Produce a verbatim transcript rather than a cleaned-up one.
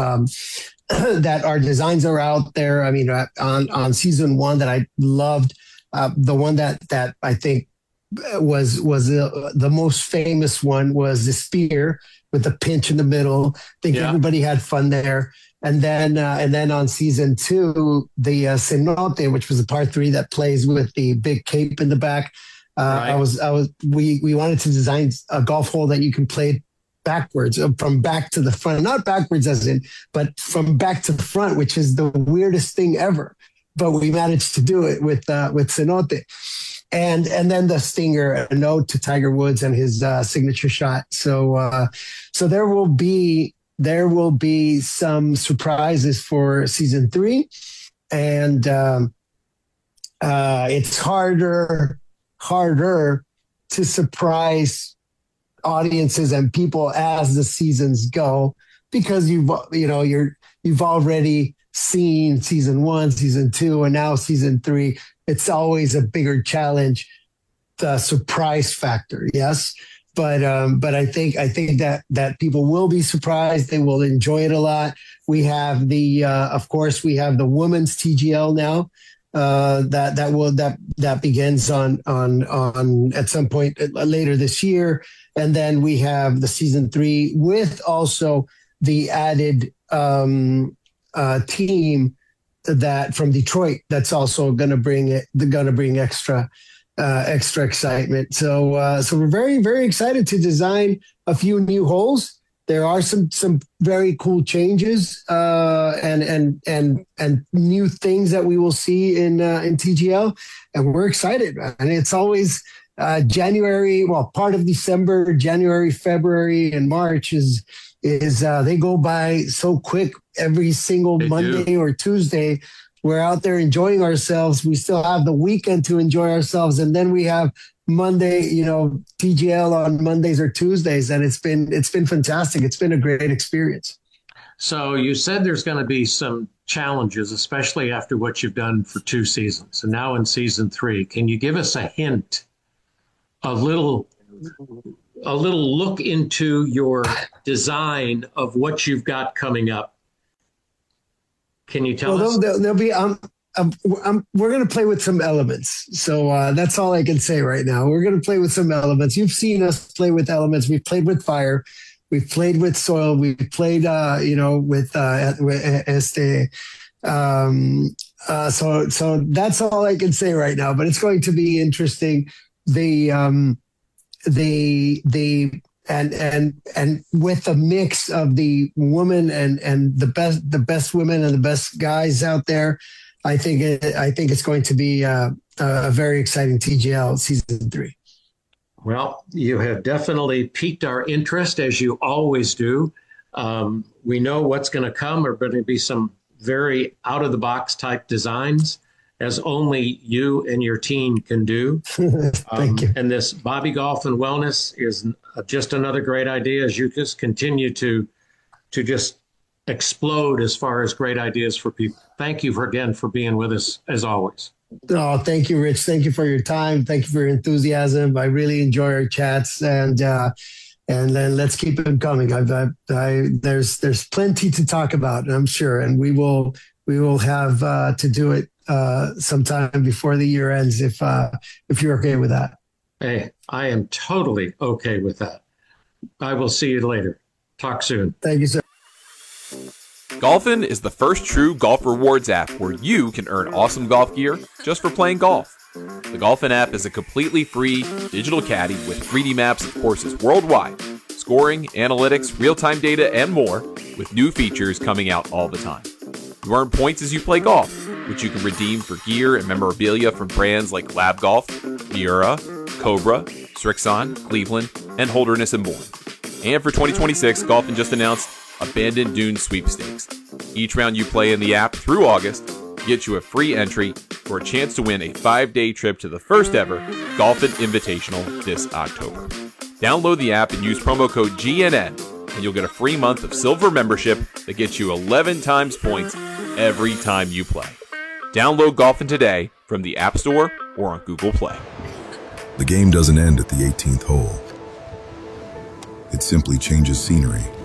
um, that our designs are out there. I mean, uh, on on season one that I loved, uh, the one that that I think was was the, the most famous one was the spear with the pinch in the middle. I think yeah. everybody had fun there. And then uh, and then on season two, the uh, cenote, which was the par three that plays with the big cape in the back. Uh, right. I was I was we we wanted to design a golf hole that you can play backwards, from back to the front, not backwards as in, but from back to the front, which is the weirdest thing ever. But we managed to do it with uh, with cenote. And and then the stinger, a note to Tiger Woods and his uh, signature shot. So uh, so there will be there will be some surprises for season three, and um, uh, it's harder harder to surprise audiences and people as the seasons go, because you've you know you're you've already seen season one, season two, and now season three. It's always a bigger challenge, the surprise factor. Yes. But, um, but I think, I think that, that people will be surprised. They will enjoy it a lot. We have the, uh, of course we have the women's T G L now, uh, that, that will, that, that begins on, on, on at some point later this year. And then we have the season three with also the added, um, uh, team that from Detroit, that's also going to bring it, going to bring extra, uh, extra excitement. So, uh, so we're very, very excited to design a few new holes. There are some, some very cool changes, uh, and, and, and, and new things that we will see in, uh, in T G L. And we're excited, and it's always, uh, January, well, part of December, January, February, and March is, is, uh, they go by so quick. Every single they Monday do. Or Tuesday, we're out there enjoying ourselves. We still have the weekend to enjoy ourselves. And then we have Monday, you know, T G L on Mondays or Tuesdays. And it's been, it's been fantastic. It's been a great experience. So you said there's going to be some challenges, especially after what you've done for two seasons. And now in season three, can you give us a hint, a little, a little look into your design of what you've got coming up? Can you tell well, us? There'll, there'll be, um, um, um, we're going to play with some elements. So uh, that's all I can say right now. We're going to play with some elements. You've seen us play with elements. We've played with fire. We've played with soil. We've played, uh, you know, with, uh, with este. Um, uh, so, so that's all I can say right now. But it's going to be interesting. The, um, the, the. And and and with a mix of the woman and and the best the best women and the best guys out there, I think it, I think it's going to be uh, a very exciting T G L season three. Well, you have definitely piqued our interest, as you always do. Um, we know what's going to come. There are going to be some very out of the box type designs, as only you and your team can do. Thank um, you. And this Bobby Golf and Wellness is just another great idea, as you just continue to to just explode as far as great ideas for people. Thank you for, again, for being with us, as always. Oh, thank you, Rich. Thank you for your time. Thank you for your enthusiasm. I really enjoy our chats, and uh, and then let's keep them coming. I've, I, I, there's there's plenty to talk about, I'm sure, and we will we will have uh, to do it uh, sometime before the year ends, if uh, if you're okay with that. Hey, I am totally okay with that. I will see you later. Talk soon. Thank you, sir. Golfin is the first true golf rewards app where you can earn awesome golf gear just for playing golf. The Golfin app is a completely free digital caddy with three D maps of courses worldwide, scoring, analytics, real-time data, and more, with new features coming out all the time. You earn points as you play golf, which you can redeem for gear and memorabilia from brands like Lab Golf, Miura, Cobra, Strixon, Cleveland, and Holderness and Bourne. And for twenty twenty-six, Golfin just announced Abandoned Dunes Sweepstakes. Each round you play in the app through August gets you a free entry for a chance to win a five-day trip to the first ever Golfin Invitational this October. Download the app and use promo code G N N, and you'll get a free month of silver membership that gets you eleven times points every time you play. Download Golfin today from the App Store or on Google Play. The game doesn't end at the eighteenth hole. It simply changes scenery.